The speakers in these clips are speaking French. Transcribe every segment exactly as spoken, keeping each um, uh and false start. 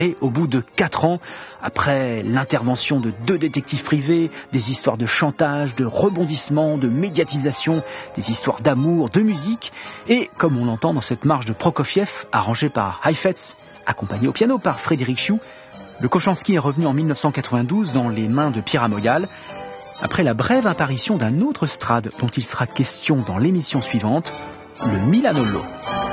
Et au bout de quatre ans, après l'intervention de deux détectives privés, des histoires de chantage, de rebondissement, de médiatisation, des histoires d'amour, de musique, et comme on l'entend dans cette marche de Prokofiev, arrangée par Heifetz, accompagnée au piano par Frédéric Chioux, le Kochanski est revenu en dix-neuf cent quatre-vingt-douze dans les mains de Pierre Amogal, après la brève apparition d'un autre Strad dont il sera question dans l'émission suivante, le Milanolo.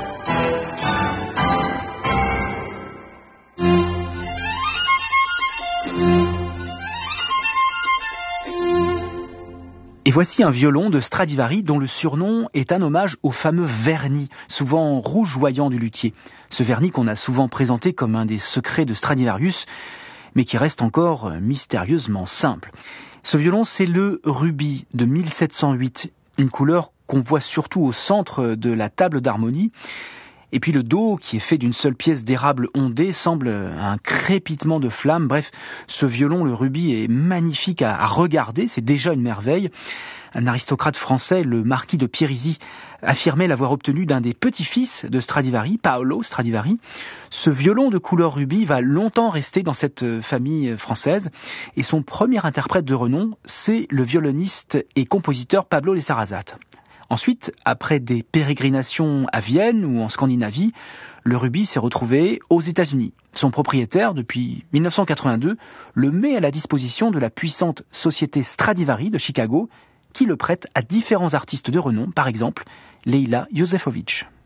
Et voici un violon de Stradivari dont le surnom est un hommage au fameux vernis, souvent rougeoyant du luthier. Ce vernis qu'on a souvent présenté comme un des secrets de Stradivarius, mais qui reste encore mystérieusement simple. Ce violon, c'est le rubis de mille sept cent huit, une couleur qu'on voit surtout au centre de la table d'harmonie. Et puis le dos, qui est fait d'une seule pièce d'érable ondée, semble un crépitement de flammes. Bref, ce violon, le rubis, est magnifique à, à regarder, c'est déjà une merveille. Un aristocrate français, le marquis de Pierizi, affirmait l'avoir obtenu d'un des petits-fils de Stradivari, Paolo Stradivari. Ce violon de couleur rubis va longtemps rester dans cette famille française. Et son premier interprète de renom, c'est le violoniste et compositeur Pablo de Sarasate. Ensuite, après des pérégrinations à Vienne ou en Scandinavie, le rubis s'est retrouvé aux États-Unis. Son propriétaire, depuis dix-neuf cent quatre-vingt-deux, le met à la disposition de la puissante société Stradivari de Chicago, qui le prête à différents artistes de renom, par exemple Leila Yosefovitch.